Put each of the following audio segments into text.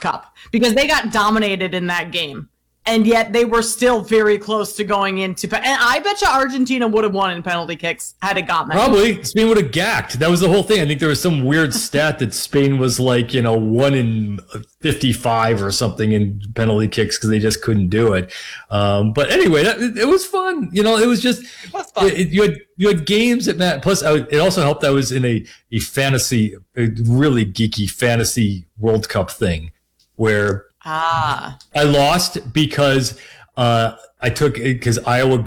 Cup because they got dominated in that game. And yet they were still very close to going into. And I bet you Argentina would have won in penalty kicks had it gotten that. Probably. Spain would have gacked. That was the whole thing. I think there was some weird stat that Spain was like, 1 in 55 or something in penalty kicks because they just couldn't do it. But anyway, it was fun. It was just it was fun. You had games that Matt. Plus, it also helped. I was in a fantasy, a really geeky fantasy World Cup thing where. I lost because I took because England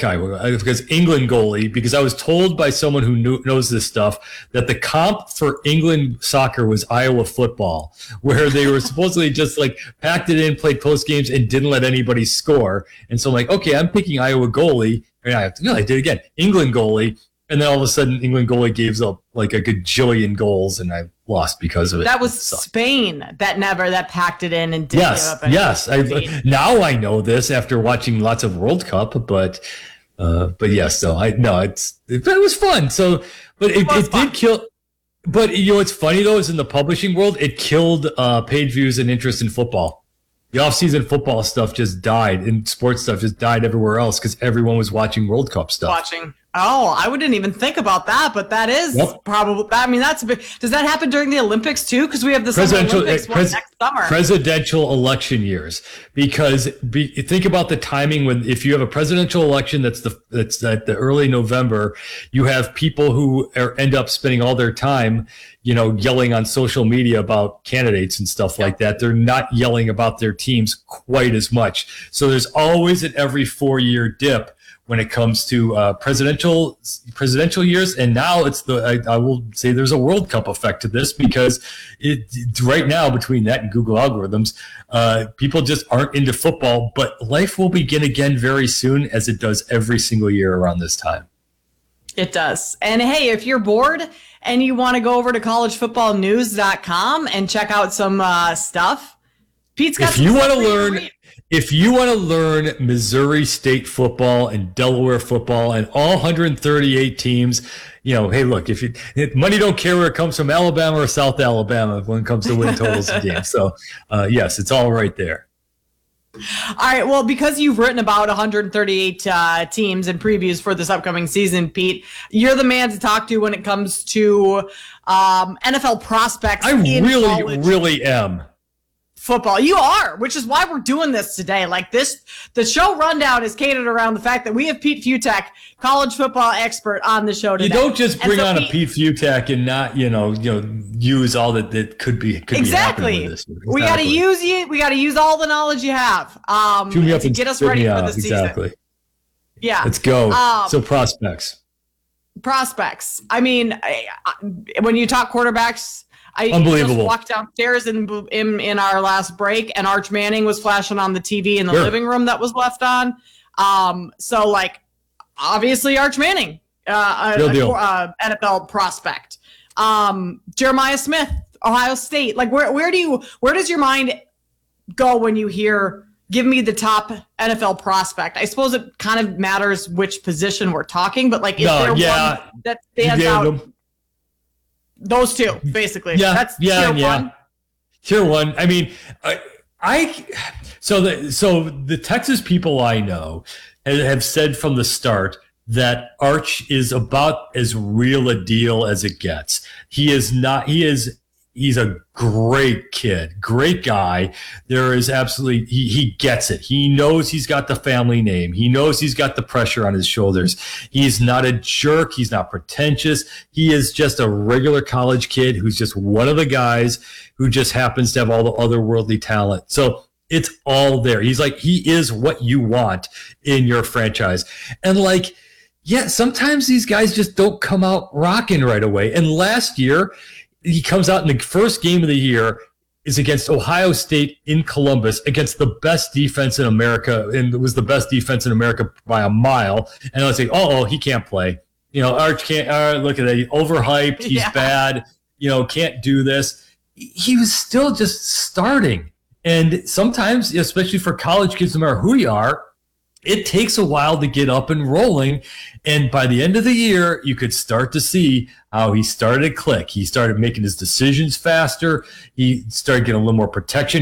goalie, because I was told by someone who knows this stuff that the comp for England soccer was Iowa football, where they were supposedly just like packed it in, played close games, and didn't let anybody score. And so I'm like, okay, I'm picking Iowa goalie. And I did it again, England goalie. And then all of a sudden, England goalie gives up like a gajillion goals, and I lost because of it. That was Spain that packed it in and didn't give up. Yes. Now I know this after watching lots of World Cup, but yes. So it was fun. So, but it did kill. But what's funny though is in the publishing world, it killed page views and interest in football. The off-season football stuff just died, and sports stuff just died everywhere else because everyone was watching World Cup stuff. Oh, I wouldn't even think about that, but that is probably. I mean, that's a big. Does that happen during the Olympics too? Because we have the Olympics next summer. Presidential election years, because think about the timing when if you have a presidential election that's at the early November, you have people who end up spending all their time, yelling on social media about candidates and stuff like that. They're not yelling about their teams quite as much. So there's always an every 4-year dip when it comes to presidential years. And now I will say there's a World Cup effect to this because right now between that and Google algorithms, people just aren't into football, but life will begin again very soon, as it does every single year around this time. It does. And hey, if you're bored and you want to go over to collegefootballnews.com and check out some stuff, Pete's got some stuff for you to read. If you want to learn Missouri State football and Delaware football and all 138 teams, hey, look, if money don't care where it comes from, Alabama or South Alabama, when it comes to win totals of games. So, yes, it's all right there. All right. Well, because you've written about 138 teams and previews for this upcoming season, Pete, you're the man to talk to when it comes to NFL prospects. I really am. Football. You are, which is why we're doing this today. The show rundown is catered around the fact that we have Pete Fiutak, college football expert, on the show today. You don't just bring on a Pete Fiutak and not, use all that could be happening with this. We got to use you. We got to use all the knowledge you have to get us ready for the season. Exactly. Yeah. Let's go. So prospects. I mean, when you talk quarterbacks, Unbelievable. Just walked downstairs in our last break, and Arch Manning was flashing on the TV in the living room that was left on. Obviously Arch Manning, NFL prospect. Jeremiah Smith, Ohio State. Where does your mind go when you hear, give me the top NFL prospect? I suppose it kind of matters which position we're talking, but is there one that stands out? Those two, basically. Yeah, that's tier one. Tier one. I mean, so the Texas people I know have said from the start that Arch is about as real a deal as it gets. He's a great kid, great guy. There is absolutely, he gets it. He knows he's got the family name. He knows he's got the pressure on his shoulders. He's not a jerk. He's not pretentious. He is just a regular college kid who's just one of the guys who just happens to have all the otherworldly talent. So it's all there. He is what you want in your franchise. And sometimes these guys just don't come out rocking right away. And last year, he comes out in the first game of the year is against Ohio State in Columbus, against the best defense in America, and it was the best defense in America by a mile. And I was like, he can't play. Arch can't. Look at that, overhyped. He's bad. Can't do this. He was still just starting. And sometimes, especially for college kids, no matter who you are, it takes a while to get up and rolling. And by the end of the year, you could start to see how he started to click. He started making his decisions faster. He started getting a little more protection.